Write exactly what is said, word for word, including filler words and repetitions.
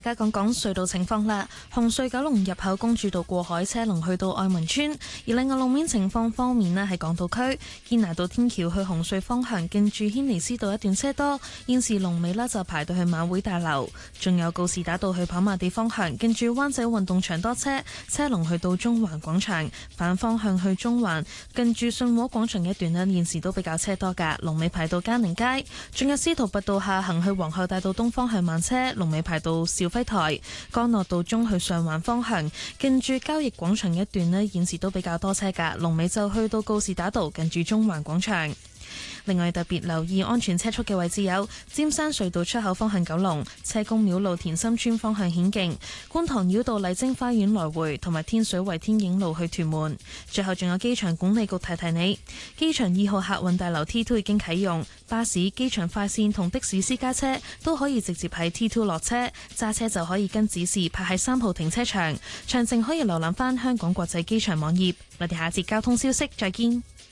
而家講講隧道情況啦，紅隧九龍入口公主道過海車龍去到愛民村，而另外路面情況方面呢，喺港島區堅拿道天橋去紅隧方向近住軒尼詩道一段車多，現時龍尾呢就排到去馬會大樓，仲有告士打道去跑馬地方向近住灣仔運動場多車，車龍去到中環廣場，反方向去中環近住信和廣場一段呢，現時都比較車多噶，龍尾排到嘉寧街，仲有司徒拔道下行去皇后大道東方向慢車，龍尾排到兆輝台，干諾道中去上環方向近住交易廣場一段呢，現時都比較多車噶，龍尾就去到告士打道近住中環廣場。另外特別留意安全車速嘅位置有尖山隧道出口方向九龍、車公廟路田心村方向顯徑、觀塘繞道麗晶花園來回同埋天水圍天影路去屯門。最後仲有機場管理局提提你，機場二號客運大樓 T 二 已經啟用，巴士、機場快線同的士私家車都可以直接喺 T 二 落車，揸車就可以跟指示泊喺三號停車場。詳情可以瀏覽翻香港國際機場網頁。我哋下節交通消息再見。